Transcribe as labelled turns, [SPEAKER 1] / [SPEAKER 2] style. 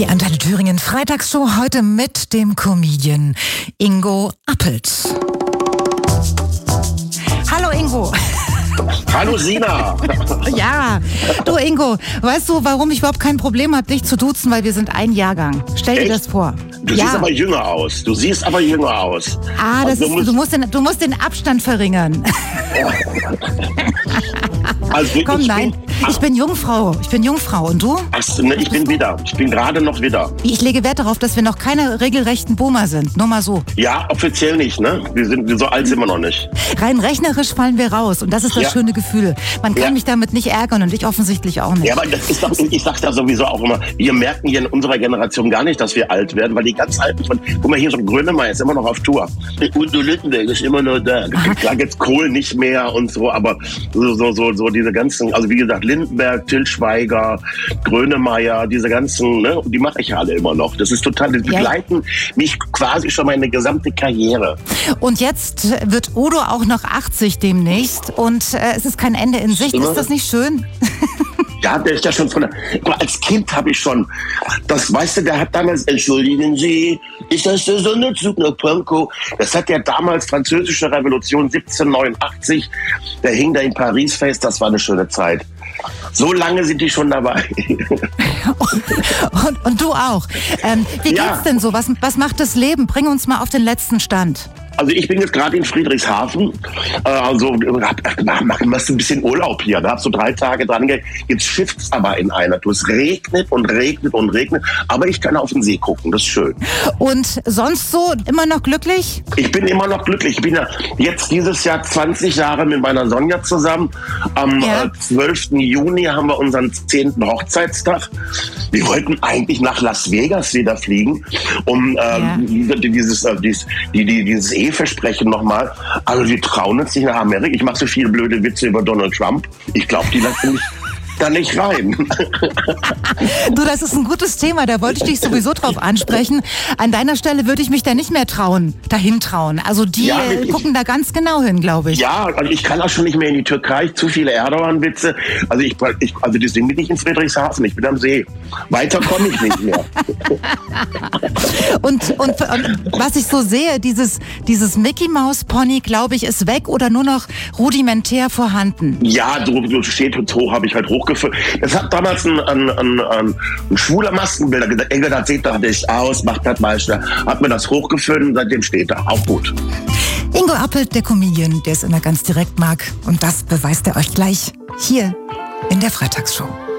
[SPEAKER 1] Die Antenne Thüringen Freitagsshow heute mit dem Comedian Ingo Appelt. Hallo Ingo.
[SPEAKER 2] Hallo Sina.
[SPEAKER 1] Ja, du Ingo, weißt du, warum ich überhaupt kein Problem habe, dich zu duzen, weil wir sind ein Jahrgang. Stell dir das vor.
[SPEAKER 2] Du siehst aber jünger aus.
[SPEAKER 1] Ah, das ist, du musst den Abstand verringern.
[SPEAKER 2] Also
[SPEAKER 1] Komm, nein. Ich bin Jungfrau. Und du?
[SPEAKER 2] Ich bin wieder. Ich bin gerade noch wieder.
[SPEAKER 1] Ich lege Wert darauf, dass wir noch keine regelrechten Boomer sind. Nur mal so.
[SPEAKER 2] Ja, offiziell nicht, ne? So alt sind wir noch nicht.
[SPEAKER 1] Rein rechnerisch fallen wir raus. Und das ist das schöne Gefühl. Man kann mich damit nicht ärgern und ich offensichtlich auch nicht.
[SPEAKER 2] Ja, aber das ist doch, ich sag's da sowieso auch immer, wir merken hier in unserer Generation gar nicht, dass wir alt werden, weil die ganz Alten guck mal, hier so ein Grönemeyer ist immer noch auf Tour. Udo Lindenberg ist immer noch da. Klar, jetzt Kohl nicht mehr und so, aber so diese ganzen, also wie gesagt, Lindenberg, Til Schweiger, Grönemeyer, diese ganzen, ne, die mache ich ja alle immer noch. Das ist total, die begleiten mich quasi schon meine gesamte Karriere.
[SPEAKER 1] Und jetzt wird Udo auch noch 80 demnächst und es ist kein Ende in Sicht. Ist das nicht schön?
[SPEAKER 2] Ja, der ist ja schon als Kind habe ich schon, das, weißt du, der hat damals, entschuldigen Sie, ist das der Sonderzug nach Pankow? Das hat der damals französische Revolution 1789, der hing da in Paris fest, das war eine schöne Zeit. So lange sind die schon dabei.
[SPEAKER 1] und du auch. Wie geht's denn so? Was macht das Leben? Bring uns mal auf den letzten Stand.
[SPEAKER 2] Also ich bin jetzt gerade in Friedrichshafen, machst ein bisschen Urlaub hier. Da hab so 3 Tage dran gegangen. Jetzt schifft's aber in einer Tour. Es regnet und regnet und regnet, aber ich kann auf den See gucken, das ist schön.
[SPEAKER 1] Und sonst so immer noch glücklich?
[SPEAKER 2] Ich bin immer noch glücklich. Ich bin ja jetzt dieses Jahr 20 Jahre mit meiner Sonja zusammen. Am 12. Juni haben wir unseren 10. Hochzeitstag. Wir wollten eigentlich nach Las Vegas wieder fliegen, um dieses Eheversprechen nochmal. Also die trauen uns nicht nach Amerika. Ich mache so viele blöde Witze über Donald Trump. Ich glaube, die lassen mich da nicht rein.
[SPEAKER 1] Du, das ist ein gutes Thema, da wollte ich dich sowieso drauf ansprechen. An deiner Stelle würde ich mich da nicht mehr dahin trauen. Also die gucken da ganz genau hin, glaube ich. Ja,
[SPEAKER 2] also ich kann auch schon nicht mehr in die Türkei, zu viele Erdogan-Witze. Also deswegen bin ich in Friedrichshafen, ich bin am See. Weiter komme ich nicht mehr.
[SPEAKER 1] Und was ich so sehe, dieses Mickey-Maus-Pony, glaube ich, ist weg oder nur noch rudimentär vorhanden?
[SPEAKER 2] Ja, so steht und so habe ich halt hochgeführt. Das hat damals ein schwuler Maskenbilder gesagt, Engel, das sieht doch nicht aus, macht das Meister. Hat mir das hochgeführt und seitdem steht er. Auch gut.
[SPEAKER 1] Ingo Appelt, der Comedian, der es immer ganz direkt mag. Und das beweist er euch gleich hier in der Freitagsshow.